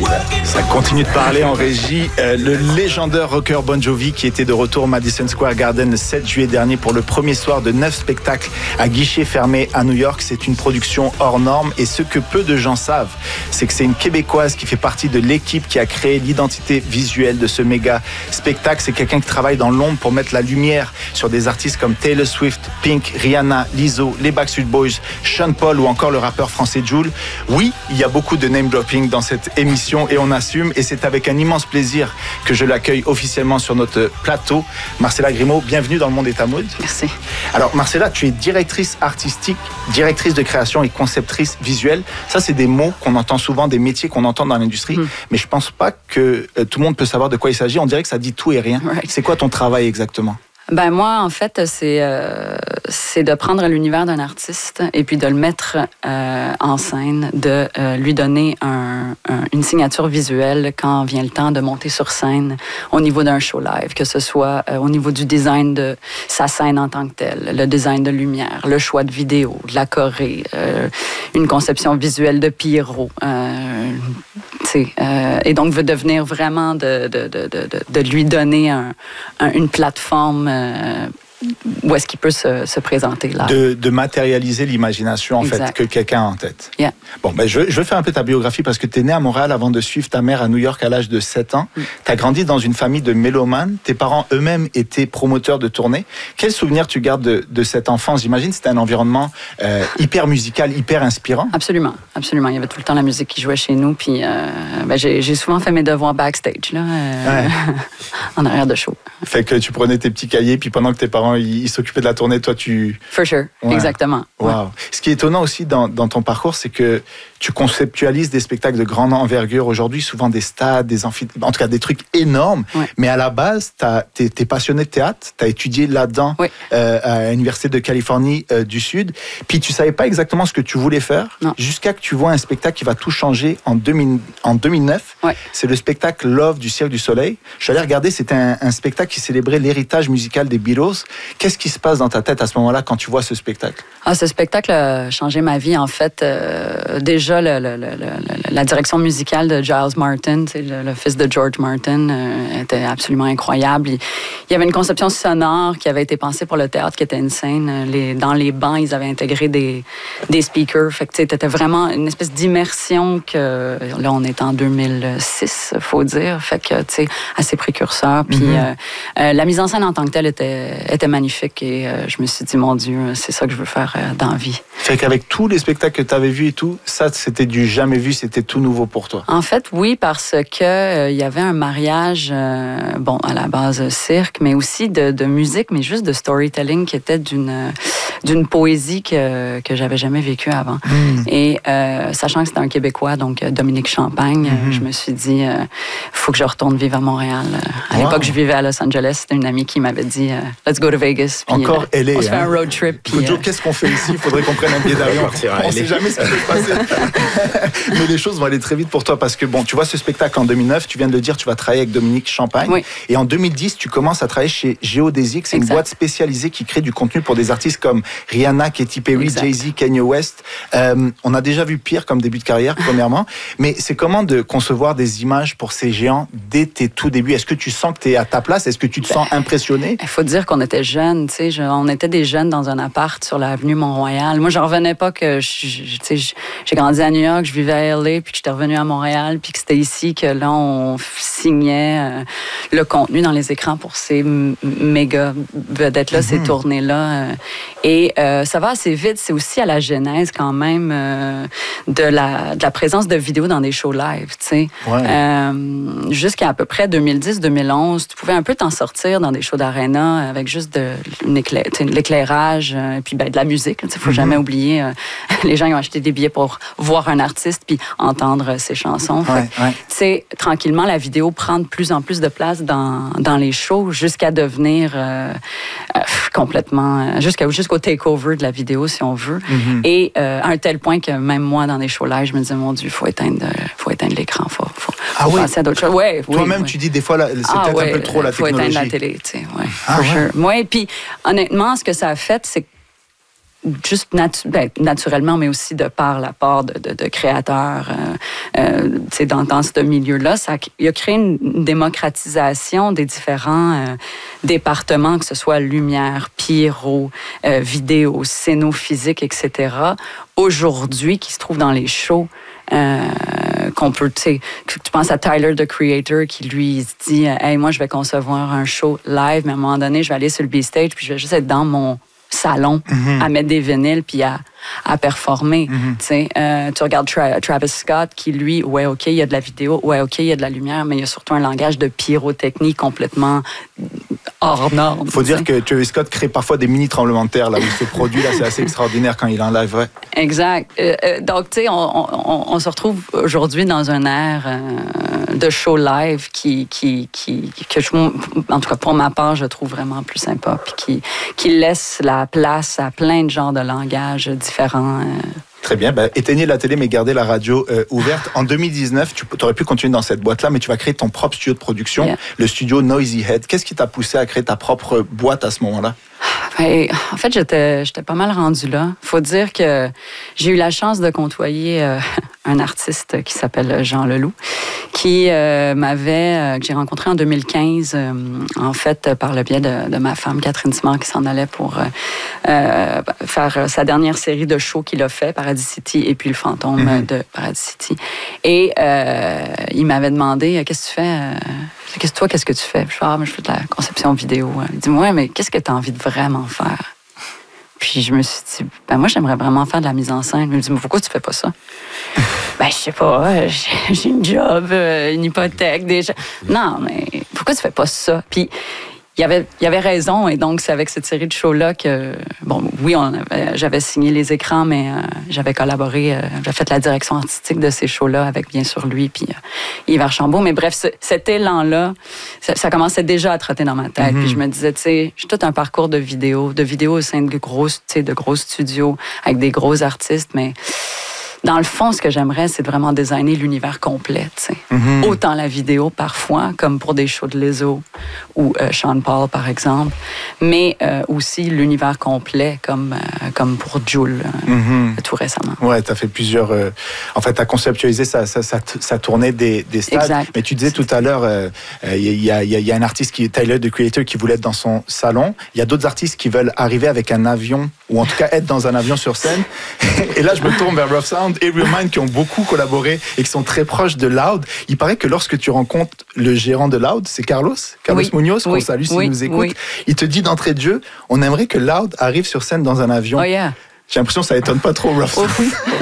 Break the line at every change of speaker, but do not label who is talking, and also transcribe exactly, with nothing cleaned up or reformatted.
Ça continue de parler en régie. Euh, le légendaire rocker Bon Jovi qui était de retour au Madison Square Garden le sept juillet dernier pour le premier soir de neuf spectacles à guichet fermé à New York. C'est une production hors norme et ce que peu de gens savent, c'est que c'est une Québécoise qui fait partie de l'équipe qui a créé l'identité visuelle de ce méga spectacle. C'est quelqu'un qui travaille dans l'ombre pour mettre la lumière sur des artistes comme Taylor Swift, Pink, Rihanna, Lizzo, les Backstreet Boys, Sean Paul ou encore le rappeur français Jul. Oui, il y a beaucoup de name dropping dans cette émission et on assume, et c'est avec un immense plaisir que je l'accueille officiellement sur notre plateau. Marcella Grimaud, bienvenue dans le Monde est à mode.
Merci.
Alors Marcella, tu es directrice artistique, directrice de création et conceptrice visuelle. Ça, c'est des mots qu'on entend souvent, des métiers qu'on entend dans l'industrie, mmh. mais je pense pas que euh, tout le monde peut savoir de quoi il s'agit. On dirait que ça dit tout et rien. Right. C'est quoi ton travail exactement?
Ben moi, en fait, c'est euh, c'est de prendre l'univers d'un artiste et puis de le mettre euh, en scène, de euh, lui donner un, un, une signature visuelle quand vient le temps de monter sur scène au niveau d'un show live, que ce soit euh, au niveau du design de sa scène en tant que telle, le design de lumière, le choix de vidéo, de la choré, euh, une conception visuelle de Pierrot, euh, euh, et donc veut devenir vraiment de, de, de, de, de lui donner un, un, une plateforme euh, où est-ce qu'il peut se, se présenter là.
De, de matérialiser l'imagination, en
exact.
fait, que quelqu'un a en tête.
Yeah.
Bon, ben, je, je vais faire un peu ta biographie parce que tu es né à Montréal avant de suivre ta mère à New York à l'âge de sept ans. Mm. Tu as grandi dans une famille de mélomanes. Tes parents eux-mêmes étaient promoteurs de tournées. Quel souvenir tu gardes de, de cette enfance? J'imagine que c'était un environnement euh, hyper musical, hyper inspirant.
Absolument, absolument. Il y avait tout le temps la musique qui jouait chez nous. Puis euh, ben, j'ai, j'ai souvent fait mes devoirs backstage, là, euh, ouais. en arrière de show.
Fait que tu prenais tes petits cahiers, puis pendant que tes parents ils, ils s'occupaient de la tournée, toi tu...
For sure, ouais. exactement.
Wow.
Ouais.
Ce qui est étonnant aussi dans, dans ton parcours, c'est que tu conceptualises des spectacles de grande envergure aujourd'hui, souvent des stades, des amphithéâtres, en tout cas des trucs énormes. Ouais. Mais à la base, tu es passionné de théâtre, tu as étudié là-dedans oui. euh, à l'Université de Californie euh, du Sud. Puis tu savais pas exactement ce que tu voulais faire non. jusqu'à que tu vois un spectacle qui va tout changer en, deux mille, en deux mille neuf. Ouais. C'est le spectacle Love du Cirque du Soleil. Je suis allé regarder, c'était un, un spectacle qui célébrait l'héritage musical des Beatles. Qu'est-ce qui se passe dans ta tête à ce moment-là quand tu vois ce spectacle?
Ah, ce spectacle a changé ma vie. En fait, euh, déjà, le, le, le, le, la direction musicale de Giles Martin, le, le fils de George Martin, euh, était absolument incroyable. Il, il y avait une conception sonore qui avait été pensée pour le théâtre, qui était une scène. Les, dans les bancs, ils avaient intégré des, des speakers. Fait que c'était vraiment une espèce d'immersion que, là, on est en deux mille six, il faut dire. Fait que, tu sais, assez précurseur. Puis mm-hmm. euh, euh, la mise en scène en tant que telle était, était magnifique et euh, je me suis dit, mon Dieu, c'est ça que je veux faire euh, dans la vie.
Fait qu'avec tous les spectacles que tu avais vus et tout, ça, c'était du jamais vu, c'était tout nouveau pour toi.
En fait, oui, parce que euh, il y avait un mariage, euh, bon, à la base cirque, mais aussi de, de musique, mais juste de storytelling qui était d'une d'une poésie que que j'avais jamais vécue avant. Mm. Et euh, sachant que c'était un Québécois, donc Dominique Champagne, mm-hmm. je me suis dit, euh, faut que je retourne vivre à Montréal. À wow. l'époque, je vivais à Los Angeles. C'était une amie qui m'avait dit, euh, let's go to Vegas. Puis,
Encore
euh,
L A.
On se fait
hein?
un road trip. Puis,
euh... qu'est-ce qu'on fait ici? Il faudrait qu'on prenne un billet d'avion. On ne sait jamais ce qui peut se passer. Mais les choses vont aller très vite pour toi parce que, bon, tu vois ce spectacle en deux mille neuf, tu viens de le dire, tu vas travailler avec Dominique Champagne. Oui. Et en deux mille dix, tu commences à travailler chez Géodésique. C'est exact. Une boîte spécialisée qui crée du contenu pour des artistes comme Rihanna, Katy Perry, exact. Jay-Z, Kanye West. Euh, on a déjà vu pire comme début de carrière, premièrement. Mais c'est comment de concevoir des images pour ces géants dès tes tout débuts? Est-ce que tu sens que tu es à ta place? Est-ce que tu te ben, sens impressionné?
Il faut dire qu'on était jeunes. Tu sais, on était des jeunes dans un appart sur l'avenue Mont-Royal. Moi, j'en revenais pas que je, je, tu sais, j'ai grandi à New York, je vivais à L A, puis que j'étais revenue à Montréal, puis que c'était ici que là, on signait euh, le contenu dans les écrans pour ces m- méga vedettes-là, mm-hmm. ces tournées-là. Euh, et euh, ça va assez vite. C'est aussi à la genèse, quand même, euh, de, la, de la présence de vidéos dans des shows live, tu sais. Ouais. Euh, jusqu'à à peu près deux mille dix deux mille onze, tu pouvais un peu t'en sortir dans des shows d'aréna avec juste de, une éclair, l'éclairage, euh, puis ben, de la musique. Il ne faut mm-hmm. jamais oublier, euh, les gens ils ont acheté des billets pour voir un artiste puis entendre ses chansons.
Ouais, ouais.
Tu sais, tranquillement, la vidéo prend de plus en plus de place dans, dans les shows jusqu'à devenir euh, euh, complètement, jusqu'à, jusqu'au takeover de la vidéo, si on veut. Mm-hmm. Et euh, à un tel point que même moi, dans des shows live, je me disais, mon Dieu, il faut éteindre, faut éteindre l'écran, il faut, faut,
ah
faut
oui.
penser à d'autres choses. Ouais,
Toi-même,
oui,
tu dis des fois, là, c'est ah, peut-être
ouais,
un peu trop la
faut
technologie.
Faut éteindre la télé, tu sais, ouais.
Ah,
for
ouais.
sure. Ouais, puis honnêtement, ce que ça a fait, c'est que juste natu- ben, naturellement, mais aussi de par l'apport de, de, de créateurs euh, euh, dans, dans ce milieu-là, ça il a créé une, une démocratisation des différents euh, départements, que ce soit lumière, pyro, euh, vidéo, scénophysique, et cetera. Aujourd'hui, qui se trouve dans les shows, euh, qu'on peut, tu sais, tu penses à Tyler, the Creator, qui lui il se dit, hey, moi, je vais concevoir un show live, mais à un moment donné, je vais aller sur le B-Stage, puis je vais juste être dans mon salon mm-hmm. à mettre des vinyles puis à, à performer. Mm-hmm. Tu sais, euh, tu regardes Tra- Travis Scott qui, lui, ouais, OK, il y a de la vidéo, ouais, OK, il y a de la lumière, mais il y a surtout un langage de pyrotechnie complètement hors norme.
Il faut dire sais. que Travis Scott crée parfois des mini tremblements de terre là où il se produit. Là, c'est assez extraordinaire quand il est en live. Ouais.
Exact. Euh, euh, donc, tu sais, on, on, on se retrouve aujourd'hui dans un air euh, de show live qui, qui, qui, que je, en tout cas pour ma part, je trouve vraiment plus sympa, puis qui, qui laisse la place à plein de genres de langages différents. Euh.
Très bien. Ben, éteignez la télé, mais gardez la radio euh, ouverte. En deux mille dix-neuf, tu aurais pu continuer dans cette boîte-là, mais tu vas créer ton propre studio de production, yeah. le studio Noisy Head. Qu'est-ce qui t'a poussé à créer ta propre boîte à ce moment-là?
Ben, en fait, j'étais, j'étais pas mal rendue là. Faut dire que j'ai eu la chance de côtoyer euh, un artiste qui s'appelle Jean Leloup, qui euh, m'avait, euh, que j'ai rencontré en deux mille quinze, euh, en fait, par le biais de, de ma femme, Catherine Simard, qui s'en allait pour euh, euh, faire sa dernière série de shows qu'il a fait, Paradis City et puis Le Fantôme mm-hmm. de Paradis City. Et euh, il m'avait demandé, qu'est-ce que tu fais? Qu'est-ce que toi, qu'est-ce que tu fais? Je fais, ah, mais je fais de la conception vidéo. Il dit, ouais, mais qu'est-ce que tu as envie de vraiment faire? Puis je me suis dit, ben moi, j'aimerais vraiment faire de la mise en scène. Il me dit, mais pourquoi tu fais pas ça? Ben, je sais pas, j'ai, j'ai une job, une hypothèque, déjà. Non, mais pourquoi tu fais pas ça? Puis il y avait, il y avait raison, et donc c'est avec cette série de shows-là que, bon, oui, on avait, j'avais signé les écrans, mais euh, j'avais collaboré, euh, j'avais fait la direction artistique de ces shows-là avec, bien sûr, lui, puis euh, Yves Archambault. Mais bref, ce, cet élan-là, ça, ça commençait déjà à trotter dans ma tête. Mm-hmm. Puis je me disais, tu sais, j'ai tout un parcours de vidéo, de vidéo au sein de gros, tu sais, de gros studios, avec des gros artistes, mais dans le fond, ce que j'aimerais, c'est vraiment designer l'univers complet. Mm-hmm. Autant la vidéo, parfois, comme pour des shows de Lizzo ou euh, Sean Paul, par exemple, mais euh, aussi l'univers complet, comme, euh, comme pour Jul, euh, mm-hmm. tout récemment.
Ouais, tu as fait plusieurs... Euh, en fait, tu as conceptualisé sa, sa, sa, sa tournée des, des stades. Exact. Mais tu disais c'est tout à l'heure, il euh, euh, y, a, y, a, y a un artiste, qui est Tyler, the Creator, qui voulait être dans son salon. Il y a d'autres artistes qui veulent arriver avec un avion, ou en tout cas être dans un avion sur scène. Et là, je me tourne vers Rough Sound et Real Mind qui ont beaucoup collaboré et qui sont très proches de Loud. Il paraît que lorsque tu rencontres le gérant de Loud, c'est Carlos, Carlos oui. Munoz, qu'on oui. salue s'il oui. nous écoute, oui. il te dit d'entrée de jeu, on aimerait que Loud arrive sur scène dans un avion.
Oh yeah.
J'ai l'impression que ça étonne pas trop Rough Sound.